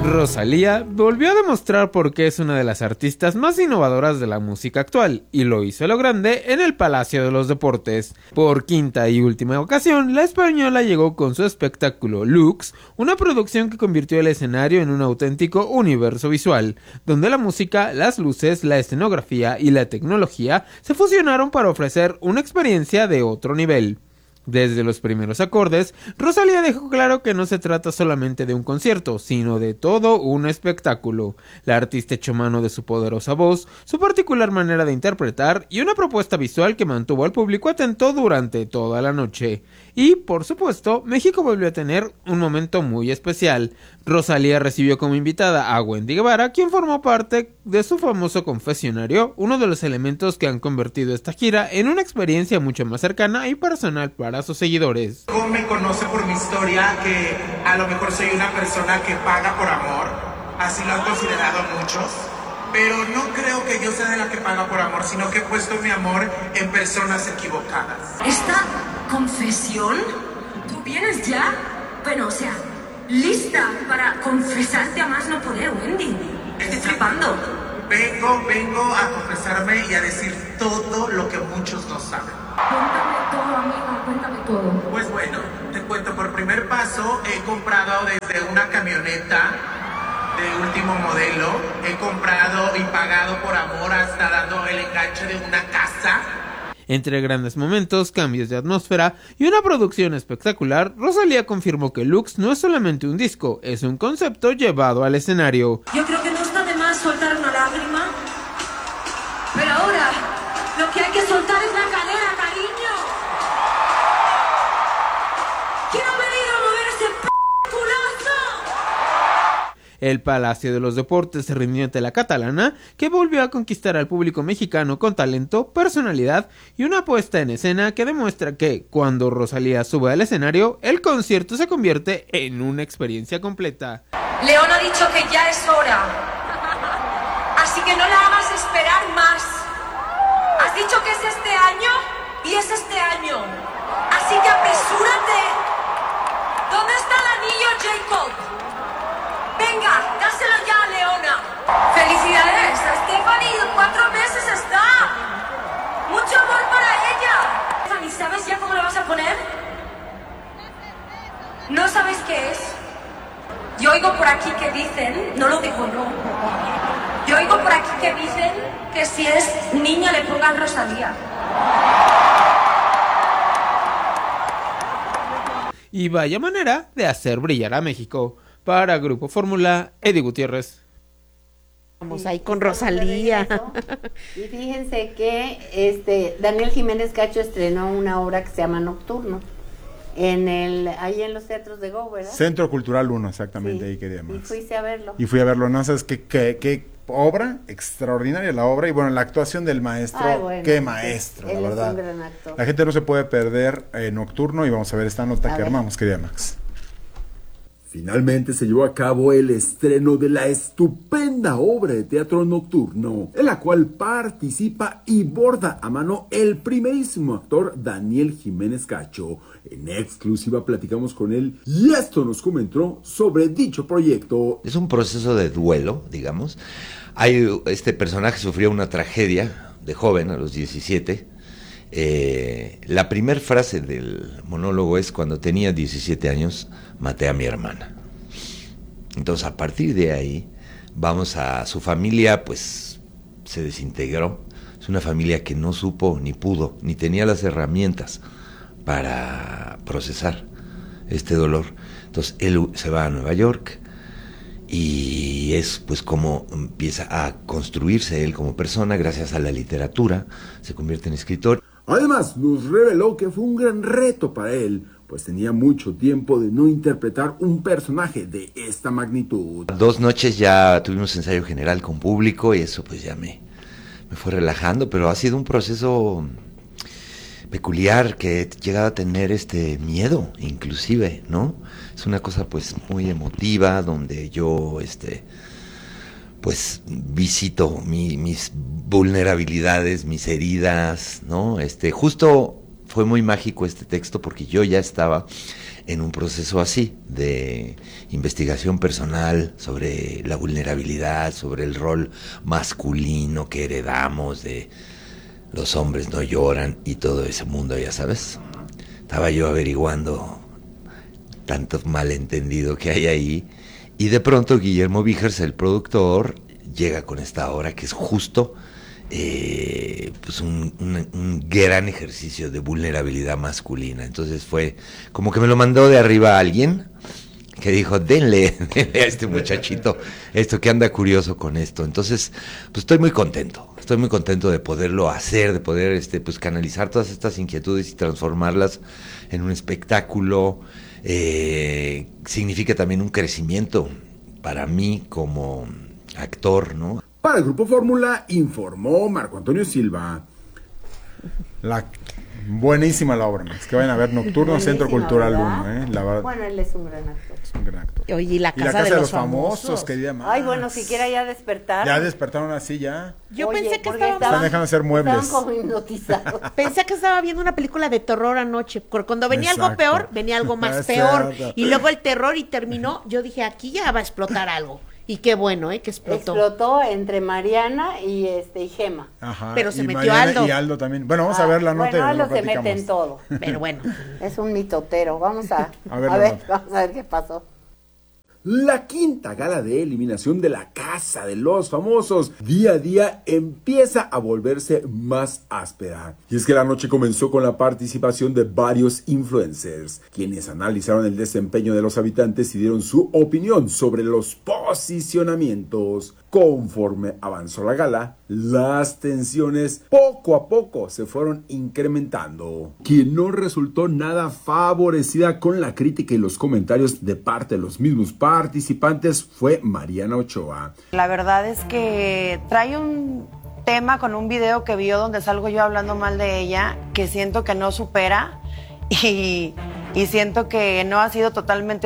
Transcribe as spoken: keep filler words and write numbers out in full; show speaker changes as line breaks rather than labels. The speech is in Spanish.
Rosalía volvió a demostrar por qué es una de las artistas más innovadoras de la música actual, y lo hizo a lo grande en el Palacio de los Deportes. Por quinta y última ocasión, la española llegó con su espectáculo Lux, una producción que convirtió el escenario en un auténtico universo visual, donde la música, las luces, la escenografía y la tecnología se fusionaron para ofrecer una experiencia de otro nivel. Desde los primeros acordes, Rosalía dejó claro que no se trata solamente de un concierto, sino de todo un espectáculo. La artista echó mano de su poderosa voz, su particular manera de interpretar y una propuesta visual que mantuvo al público atento durante toda la noche. Y, por supuesto, México volvió a tener un momento muy especial. Rosalía recibió como invitada a Wendy Guevara, quien formó parte de su famoso confesionario, uno de los elementos que han convertido esta gira en una experiencia mucho más cercana y personal para a sus seguidores.
Me conoce por mi historia, que a lo mejor soy una persona que paga por amor, así lo han considerado muchos, pero no creo que yo sea de la que paga por amor, sino que he puesto mi amor en personas equivocadas.
¿Esta confesión? ¿Tú vienes ya? Bueno, o sea, lista para confesarte a más no poder, Wendy. Estoy flipando.
Vengo, vengo a confesarme y a decir todo lo que muchos no saben.
Cuéntame todo, amiga, cuéntame todo.
Pues bueno, te cuento, por primer paso he comprado desde una camioneta de último modelo, he comprado y pagado por amor hasta dando el enganche de una casa.
Entre grandes momentos, cambios de atmósfera y una producción espectacular, Rosalía confirmó que Lux no es solamente un disco, es un concepto llevado al escenario.
Yo creo que no está de más soltar una lágrima, pero ahora lo que hay que soltar es la cadera, cariño. Quiero venir a mover ese p*** culazo.
El Palacio de los Deportes se rindió ante la catalana, que volvió a conquistar al público mexicano con talento, personalidad y una puesta en escena que demuestra que, cuando Rosalía sube al escenario, el concierto se convierte en una experiencia completa.
León ha dicho que ya es hora, así que no la hagas esperar más. Has dicho que es este año y es este año, así que apresúrate. ¿Dónde está el anillo, Jacob? Venga, dáselo ya a Leona. ¡Felicidades! A Stephanie, cuatro meses está. ¡Mucho amor para ella! Stephanie, ¿sabes ya cómo lo vas a poner? ¿No sabes qué es? Yo oigo por aquí que dicen, no lo digo no, yo oigo por aquí que dicen que si es niña le pongan Rosalía.
Y vaya manera de hacer brillar a México. Para Grupo Fórmula, Eddie Gutiérrez.
Vamos ahí con Rosalía.
Y fíjense que este Daniel Jiménez Cacho estrenó una obra que se llama Nocturno. En el, ahí en los teatros de Go, ¿verdad?
Centro Cultural uno, exactamente,
Sí.
ahí quería más.
Y fuiste a verlo.
Y fui a verlo, no sabes qué, qué, qué obra, extraordinaria la obra, y bueno, la actuación del maestro,
Ay, bueno,
qué maestro,
él
la
es
verdad.
un gran actor.
La gente no se puede perder eh, Nocturno, y vamos a ver esta nota
A
que
ver.
armamos, querida Max.
Finalmente se llevó a cabo el estreno de la estupenda obra de teatro Nocturno, en la cual participa y borda a mano el primerísimo actor Daniel Jiménez Cacho. En exclusiva platicamos con él y esto nos comentó sobre dicho proyecto.
Es un proceso de duelo, digamos. Hay, este personaje sufrió una tragedia de joven, a los diecisiete. Eh, la primera frase del monólogo es: cuando tenía diecisiete años maté a mi hermana. Entonces, a partir de ahí vamos a su familia, pues se desintegró. Es una familia que no supo ni pudo ni tenía las herramientas para procesar este dolor. Entonces él se va a Nueva York y es pues como empieza a construirse él como persona gracias a la literatura, se convierte en escritor.
Además, nos reveló que fue un gran reto para él, pues tenía mucho tiempo de no interpretar un personaje de esta magnitud.
Dos noches ya tuvimos ensayo general con público y eso pues ya me, me fue relajando, pero ha sido un proceso peculiar que he llegado a tener este miedo, inclusive, ¿no? Es una cosa pues muy emotiva, donde yo este pues visito mi, mis vulnerabilidades, mis heridas, ¿no? Este, justo fue muy mágico este texto porque yo ya estaba en un proceso así, de investigación personal sobre la vulnerabilidad, sobre el rol masculino que heredamos de los hombres no lloran y todo ese mundo, ya sabes. Estaba yo averiguando tanto malentendido que hay ahí, y de pronto Guillermo Vigers, el productor, llega con esta obra que es justo eh, pues un, un, un gran ejercicio de vulnerabilidad masculina. Entonces fue como que me lo mandó de arriba a alguien que dijo, denle, denle a este muchachito esto, que anda curioso con esto. Entonces, pues estoy muy contento, estoy muy contento de poderlo hacer, de poder este, pues canalizar todas estas inquietudes y transformarlas en un espectáculo. Eh, significa también un crecimiento para mí como actor, ¿no?
Para el Grupo Fórmula informó Marco Antonio Silva.
La buenísima la obra, es que vayan a ver Nocturno,
Buenísima,
Centro Cultural
¿verdad?
uno, ¿eh? La verdad,
Bueno, él es un gran actor.
es un gran actor.
Oye, y la
Y
casa,
la casa
de,
de
los
los famosos,
famosos.
querida más.
Ay, bueno, siquiera ya despertaron.
Ya despertaron así, ya.
Yo
Oye,
pensé que
porque
estaba,
Están dejando de hacer muebles.
Estaban como hipnotizados.
pensé que estaba viendo una película de terror anoche. Porque Cuando venía algo
Exacto.
peor, venía algo más
Es
peor.
cierto.
Y luego el terror y terminó. Yo dije, aquí ya va a explotar algo. Y qué bueno, ¿eh? Que explotó.
Explotó entre Mariana y este y Gema.
Ajá.
Pero se
y
metió
Mariana
Aldo.
Y Aldo también. Bueno, vamos a ver la nota
Bueno,
y
Aldo
lo
se mete
platicamos.
en todo.
Pero bueno.
Es un mitotero. Vamos a,
A ver
a
la
ver,
nota.
vamos a ver qué pasó.
La quinta gala de eliminación de la Casa de los Famosos día a día empieza a volverse más áspera. Y es que la noche comenzó con la participación de varios influencers, quienes analizaron el desempeño de los habitantes y dieron su opinión sobre los posicionamientos. Conforme avanzó la gala, las tensiones poco a poco se fueron incrementando. Quien no resultó nada favorecida con la crítica y los comentarios de parte de los mismos participantes fue Mariana Ochoa.
La verdad es que trae un tema con un video que vio donde salgo yo hablando mal de ella, que siento que no supera y, y siento que no ha sido totalmente